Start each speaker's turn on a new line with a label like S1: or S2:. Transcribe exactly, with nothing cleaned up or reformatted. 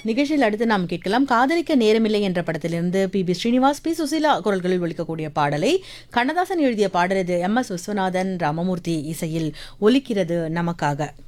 S1: நிகழ்ச்சியில் அடுத்து நாம் கேட்கலாம் காதலிக்க நேரமில்லை என்ற படத்திலிருந்து B B Srinivas B Susheela குரல்களில் ஒலிக்கக்கூடிய பாடலை. கண்ணதாசன் எழுதிய பாடல் இது. எம் எஸ் விஸ்வநாதன் ராமமூர்த்தி இசையில் ஒலிக்கிறது நமக்காக.